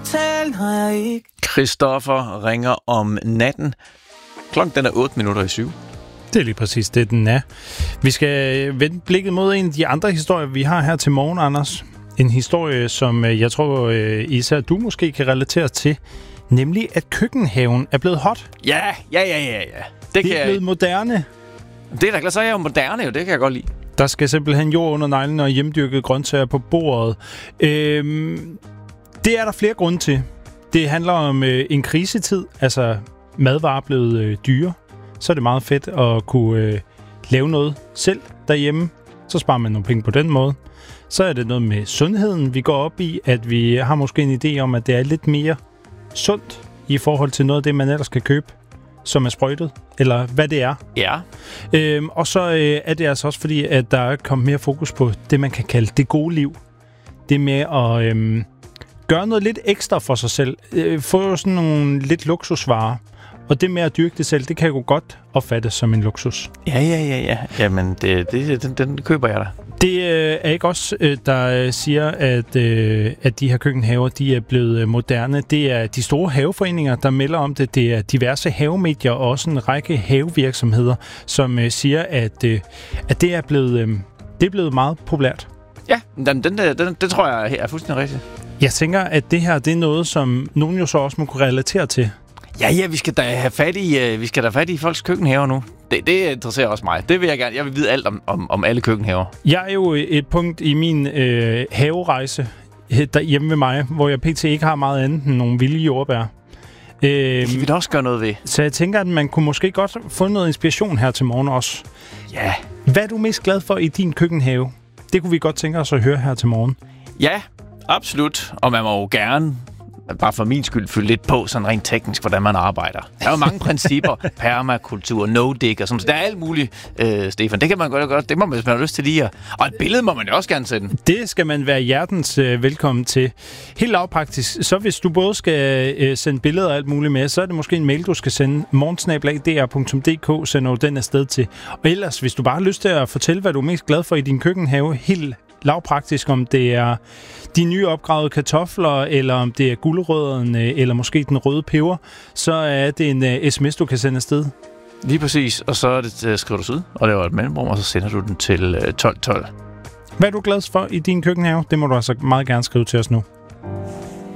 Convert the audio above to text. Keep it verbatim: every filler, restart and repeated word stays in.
tale, når jeg ikke... Christoffer ringer om natten. Klokken den er otte minutter i syv. Det er lige præcis det, den er. Vi skal vende blikket mod en af de andre historier, vi har her til morgen, Anders. En historie, som jeg tror især du måske kan relatere til. Nemlig, at køkkenhaven er blevet hot. Ja, ja, ja, ja, ja. Det, det er kan blevet jeg... moderne. Det er da klart, så er jeg jo moderne, jo. Det kan jeg godt lide. Der skal simpelthen jord under neglen og hjemdyrkede grøntsager på bordet. Øhm, det er der flere grunde til. Det handler om øh, en krisetid, altså madvarer blevet øh, dyre. Så er det meget fedt at kunne øh, lave noget selv derhjemme. Så sparer man nogle penge på den måde. Så er det noget med sundheden, vi går op i, at vi har måske en idé om, at det er lidt mere sundt i forhold til noget af det, man ellers kan købe, som er sprøjtet, eller hvad det er. Ja. Øhm, og så øh, er det altså også fordi, at der er kommet mere fokus på det, man kan kalde det gode liv. Det med at øh, gøre noget lidt ekstra for sig selv. Øh, få sådan nogle lidt luksusvarer. Og det med at dyrke det selv, det kan jo godt opfattes som en luksus. Ja, ja, ja, ja. Jamen, det, det, den, den køber jeg da. Det øh, er ikke os, øh, der øh, siger, at, øh, at de her køkkenhaver, de er blevet øh, moderne. Det er de store haveforeninger, der melder om det. Det er diverse havemedier og også en række havevirksomheder, som øh, siger, at, øh, at det, er blevet, øh, det er blevet meget populært. Ja, den, den, den, det tror jeg er fuldstændig rigtigt. Jeg tænker, at det her det er noget, som nogen jo så også må kunne relatere til. Ja, ja, vi skal da have fat i, uh, vi skal da have fat i folks køkkenhaver nu. Det, det interesserer også mig. Det vil jeg gerne. Jeg vil vide alt om, om, om alle køkkenhaver. Jeg er jo et punkt i min øh, haverejse derhjemme ved mig, hvor jeg pt. Ikke har meget andet end nogle vilde jordbær. Øh, det kan vi da også gøre noget ved. Så jeg tænker, at man kunne måske godt få noget inspiration her til morgen også. Ja. Hvad er du mest glad for i din køkkenhave? Det kunne vi godt tænke os at høre her til morgen. Ja, absolut. Og man må jo gerne... bare for min skyld fylde lidt på, sådan rent teknisk, hvordan man arbejder. Der er jo mange principper, permakultur, no-dig og sådan. Så der er alt muligt, øh, Stefan. Det kan man godt gøre. Det må man, hvis man har lyst til lige at... Og et billede må man jo også gerne sende. Det skal man være hjertens øh, velkommen til. Helt lavpraktisk. Så hvis du både skal øh, sende billeder og alt muligt med, så er det måske en mail, du skal sende morgensnabel-a d r punktum d k, sender du den afsted til. Og ellers, hvis du bare har lyst til at fortælle, hvad du er mest glad for i din køkkenhave, helt lavpraktisk, om det er de nye opgravede kartofler, eller om det er gulerødderne, eller måske den røde peber, så er det en uh, sms, du kan sende afsted. Lige præcis, og så er det, uh, skriver du ud og laver et mellemrum, og så sender du den til uh, tolv tolv. Hvad er du glad for i din køkkenhave? Det må du altså meget gerne skrive til os nu.